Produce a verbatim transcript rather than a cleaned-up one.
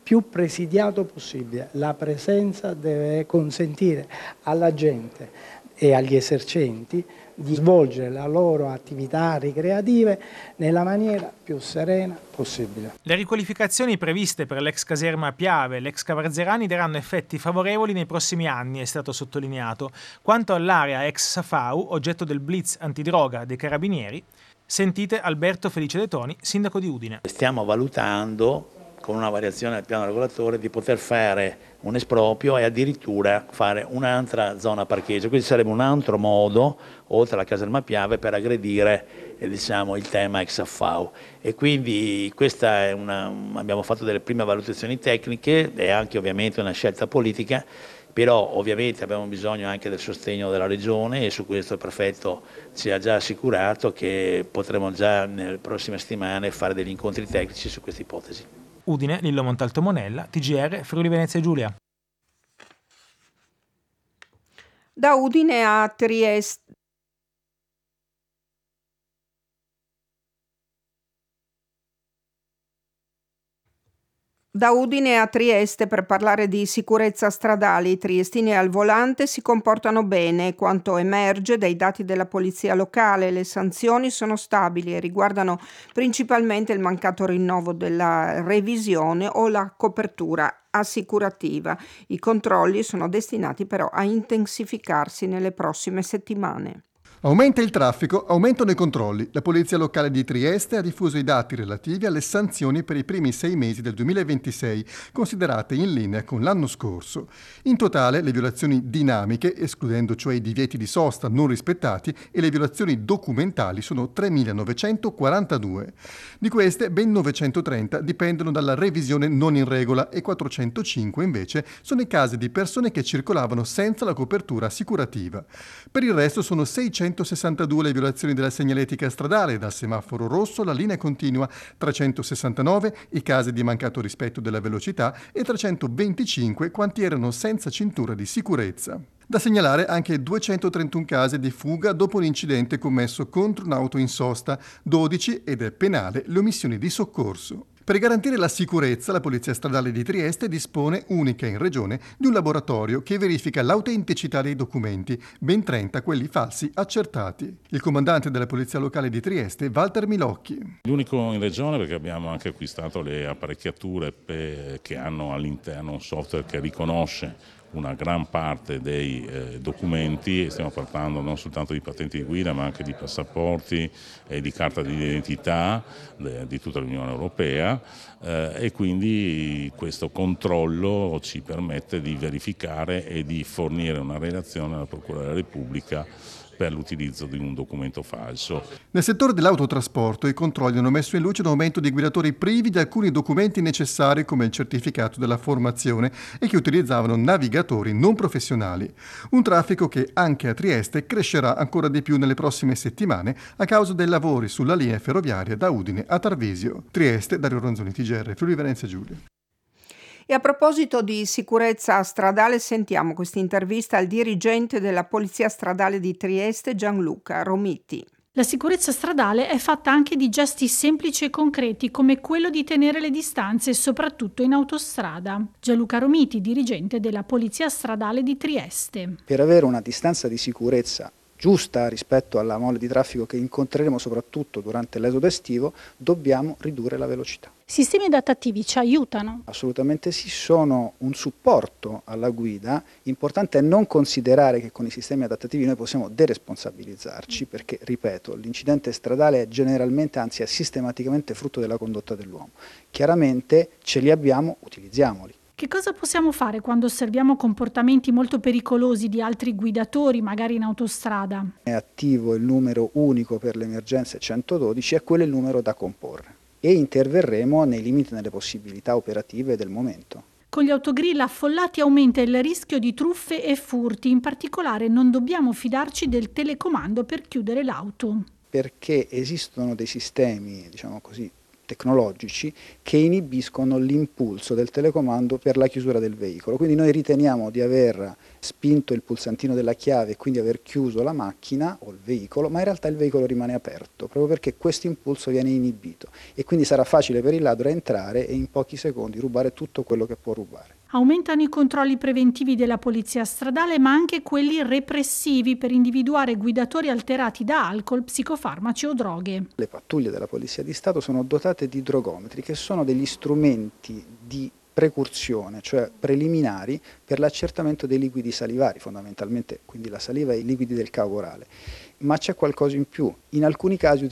più presidiato possibile. La presenza deve consentire alla gente e agli esercenti di svolgere le loro attività ricreative nella maniera più serena possibile. Le riqualificazioni previste per l'ex caserma Piave e l'ex Cavarzerani daranno effetti favorevoli nei prossimi anni, è stato sottolineato. Quanto all'area ex Safau, oggetto del blitz antidroga dei Carabinieri, sentite Alberto Felice De Toni, sindaco di Udine. Stiamo valutando, con una variazione del piano regolatore, di poter fare un esproprio e addirittura fare un'altra zona parcheggio, quindi sarebbe un altro modo, oltre alla caserma Piave, per aggredire eh, diciamo, il tema ex Affau. E quindi questa è una, abbiamo fatto delle prime valutazioni tecniche e anche ovviamente una scelta politica, però ovviamente abbiamo bisogno anche del sostegno della Regione e su questo il prefetto ci ha già assicurato che potremo già nelle prossime settimane fare degli incontri tecnici su questa ipotesi. Udine, Lillo Montalto Monella, T G R, Friuli Venezia Giulia. Da Udine a Trieste. Da Udine a Trieste per parlare di sicurezza stradale. I triestini al volante si comportano bene, quanto emerge dai dati della polizia locale. Le sanzioni sono stabili e riguardano principalmente il mancato rinnovo della revisione o la copertura assicurativa. I controlli sono destinati però a intensificarsi nelle prossime settimane. Aumenta il traffico, aumentano i controlli. La Polizia Locale di Trieste ha diffuso i dati relativi alle sanzioni per i primi sei mesi del duemilaventisei, considerate in linea con l'anno scorso. In totale, le violazioni dinamiche, escludendo cioè i divieti di sosta non rispettati, e le violazioni documentali sono tremilanovecentoquarantadue. Di queste, ben novecentotrenta dipendono dalla revisione non in regola e quattrocentocinque invece sono i casi di persone che circolavano senza la copertura assicurativa. Per il resto sono seicentosessantadue le violazioni della segnaletica stradale, dal semaforo rosso alla linea continua, trecentosessantanove i casi di mancato rispetto della velocità e trecentoventicinque quanti erano senza cintura di sicurezza. Da segnalare anche duecentotrentuno casi di fuga dopo un incidente commesso contro un'auto in sosta, dodici, ed è penale, le omissioni di soccorso. Per garantire la sicurezza, la Polizia Stradale di Trieste dispone, unica in regione, di un laboratorio che verifica l'autenticità dei documenti, ben trenta quelli falsi accertati. Il comandante della Polizia Locale di Trieste, Walter Milocchi. L'unico in regione, perché abbiamo anche acquistato le apparecchiature per, che hanno all'interno un software che riconosce una gran parte dei eh, documenti, e stiamo parlando non soltanto di patenti di guida ma anche di passaporti e di carta di identità de, di tutta l'Unione Europea, eh, e quindi questo controllo ci permette di verificare e di fornire una relazione alla Procura della Repubblica per l'utilizzo di un documento falso. Nel settore dell'autotrasporto i controlli hanno messo in luce un aumento di guidatori privi di alcuni documenti necessari come il certificato della formazione e che utilizzavano navigatori non professionali. Un traffico che anche a Trieste crescerà ancora di più nelle prossime settimane a causa dei lavori sulla linea ferroviaria da Udine a Tarvisio. Trieste, Dario Ronzoni, T G R, Friuli Venezia Giulia. E a proposito di sicurezza stradale, sentiamo questa intervista al dirigente della Polizia Stradale di Trieste, Gianluca Romiti. La sicurezza stradale è fatta anche di gesti semplici e concreti, come quello di tenere le distanze, soprattutto in autostrada. Gianluca Romiti, dirigente della Polizia Stradale di Trieste. Per avere una distanza di sicurezza giusta rispetto alla mole di traffico che incontreremo soprattutto durante l'esodo estivo, dobbiamo ridurre la velocità. Sistemi adattativi ci aiutano? Assolutamente sì, sono un supporto alla guida. Importante è non considerare che con i sistemi adattativi noi possiamo deresponsabilizzarci, perché, ripeto, l'incidente stradale è generalmente, anzi è sistematicamente frutto della condotta dell'uomo. Chiaramente ce li abbiamo, utilizziamoli. Che cosa possiamo fare quando osserviamo comportamenti molto pericolosi di altri guidatori, magari in autostrada? È attivo il numero unico per le emergenze centododici, è quello il numero da comporre, e interverremo nei limiti e nelle possibilità operative del momento. Con gli autogrill affollati aumenta il rischio di truffe e furti, in particolare non dobbiamo fidarci del telecomando per chiudere l'auto. Perché esistono dei sistemi, diciamo così, tecnologici che inibiscono l'impulso del telecomando per la chiusura del veicolo. Quindi noi riteniamo di aver spinto il pulsantino della chiave e quindi aver chiuso la macchina o il veicolo, ma in realtà il veicolo rimane aperto, proprio perché questo impulso viene inibito e quindi sarà facile per il ladro entrare e in pochi secondi rubare tutto quello che può rubare. Aumentano i controlli preventivi della polizia stradale, ma anche quelli repressivi per individuare guidatori alterati da alcol, psicofarmaci o droghe. Le pattuglie della Polizia di Stato sono dotate di drogometri, che sono degli strumenti di precursione, cioè preliminari per l'accertamento dei liquidi salivari, fondamentalmente quindi la saliva e i liquidi del cavo orale. Ma c'è qualcosa in più. In alcuni casi